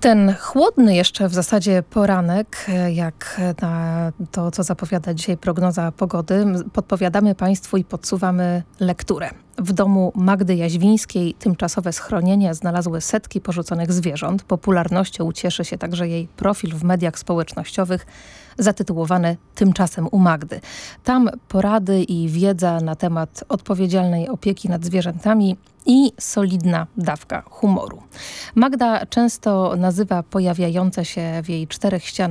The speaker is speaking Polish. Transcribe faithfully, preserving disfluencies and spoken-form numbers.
ten chłodny jeszcze w zasadzie poranek, jak na to, co zapowiada dzisiaj prognoza pogody, podpowiadamy Państwu i podsuwamy lekturę. W domu Magdy Jaźwińskiej tymczasowe schronienie znalazły setki porzuconych zwierząt. Popularnością ucieszy się także jej profil w mediach społecznościowych zatytułowany Tymczasem u Magdy. Tam porady i wiedza na temat odpowiedzialnej opieki nad zwierzętami i solidna dawka humoru. Magda często nazywa pojawiające się w jej czterech ścianach